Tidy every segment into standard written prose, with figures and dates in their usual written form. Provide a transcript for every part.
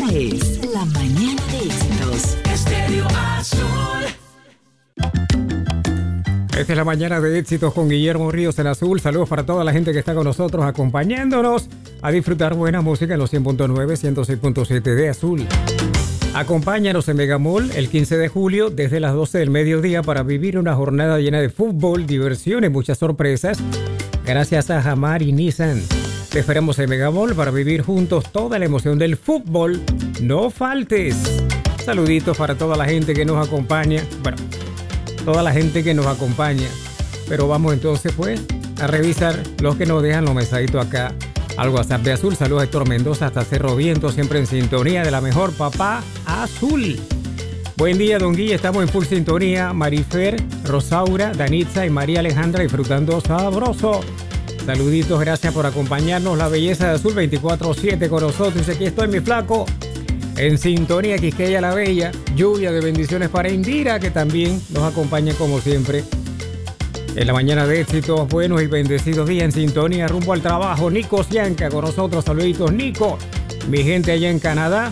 es La Mañana de Éxitos. Estéreo Azul. Esta es La Mañana de Éxitos con Guillermo Ríos en Azul. Saludos para toda la gente que está con nosotros acompañándonos a disfrutar buena música en los 100.9, 106.7 de Azul. Acompáñanos en Megamall el 15 de julio desde las 12 del mediodía para vivir una jornada llena de fútbol, diversión y muchas sorpresas. Gracias a Jamar y Nissan. Te esperamos en Megamall para vivir juntos toda la emoción del fútbol. No faltes. Saluditos para toda la gente que nos acompaña. Bueno, toda la gente que nos acompaña. Pero vamos entonces pues a revisar los que nos dejan los mensajitos acá al WhatsApp de Azul. Saludos a Héctor Mendoza hasta Cerro Viento, siempre en sintonía de la mejor papá Azul. Buen día, don Guille, estamos en full sintonía. Marifer, Rosaura, Danitza y María Alejandra disfrutando sabroso. Saluditos, gracias por acompañarnos. La belleza de Azul 24/7 con nosotros. Dice, aquí estoy, mi flaco. En sintonía, Quisqueya la Bella. Lluvia de bendiciones para Indira, que también nos acompaña como siempre. En la mañana de éxitos, buenos y bendecidos días en sintonía, rumbo al trabajo. Nico Cianca con nosotros. Saluditos, Nico. Mi gente allá en Canadá.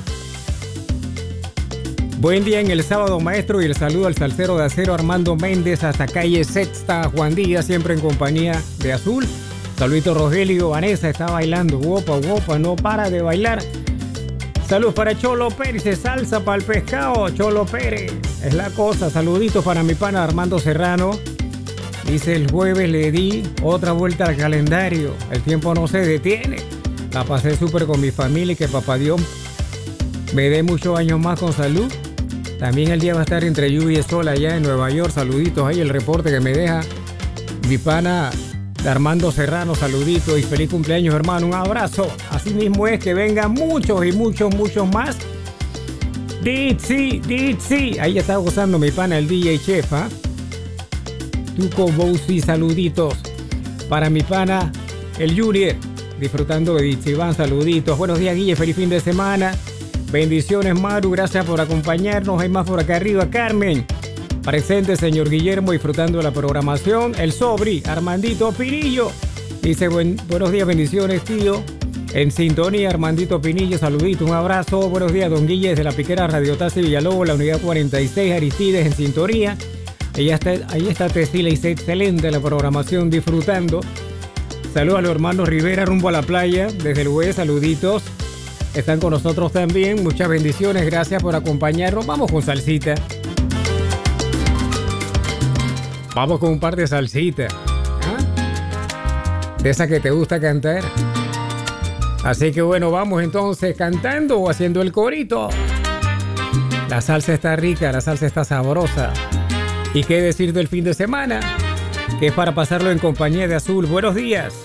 Buen día en el sábado, maestro, y el saludo al salsero de acero Armando Méndez hasta calle Sexta, Juan Díaz, siempre en compañía de Azul. Saludito Rogelio, Vanessa está bailando, guapa, no para de bailar. Saludos para Cholo Pérez, salsa para el pescado, Cholo Pérez, es la cosa. Saluditos para mi pana Armando Serrano. Dice, el jueves le di otra vuelta al calendario, el tiempo no se detiene. La pasé súper con mi familia y que papá Dios me dé muchos años más con salud. También el día va a estar entre lluvia y sol allá en Nueva York. Saluditos, ahí el reporte que me deja mi pana Armando Serrano. Saluditos y feliz cumpleaños, hermano. Un abrazo. Así mismo es, que vengan muchos y muchos más. Ditsy. Ahí está gozando mi pana el DJ Chef, ¿eh? Tuco Bousi, saluditos. Para mi pana el Junior, disfrutando de Ditsy. Van, saluditos. Buenos días, Guille. Feliz fin de semana. Bendiciones, Maru, gracias por acompañarnos. Hay más por acá arriba, Carmen. Presente, señor Guillermo, disfrutando de la programación. El Sobri, Armandito Pinillo. Dice, buenos días, bendiciones, tío. En sintonía, Armandito Pinillo, saludito, un abrazo. Buenos días, don Guille, desde la piquera Radio Taxi Villalobos, la unidad 46, Aristides, en sintonía. Ahí está Tesila y excelente la programación, disfrutando. Saludos a los hermanos Rivera, rumbo a la playa, desde el UE, saluditos. Están con nosotros también. Muchas bendiciones. Gracias por acompañarnos. Vamos con salsita. Vamos con un par de salsitas. ¿Ah? De esa que te gusta cantar. Así que bueno, vamos entonces cantando o haciendo el corito. La salsa está rica, la salsa está sabrosa. ¿Y qué decir del fin de semana? Que es para pasarlo en compañía de Azul. Buenos días.